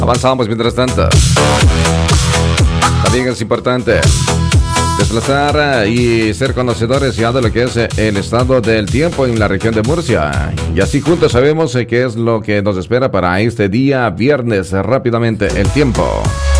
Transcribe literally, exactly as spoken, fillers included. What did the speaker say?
Avanzamos mientras tanto. También es importante desplazar y ser conocedores ya de lo que es el estado del tiempo en la región de Murcia. Y así juntos sabemos qué es lo que nos espera para este día viernes. Rápidamente, el tiempo.